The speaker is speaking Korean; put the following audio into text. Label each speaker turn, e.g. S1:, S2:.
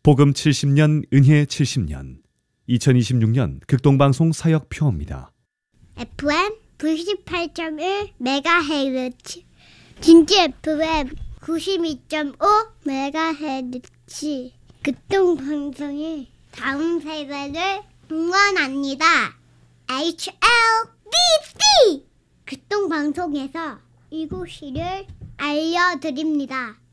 S1: 복음 70년 은혜 70년 2026년 극동방송 사역표입니다.
S2: FM 98.1 메가헤르츠 진주 FM 92.5 메가헤르츠 극동방송의 다음 세대를 응원합니다. HLBC 극동방송에서 이곳을 알려드립니다.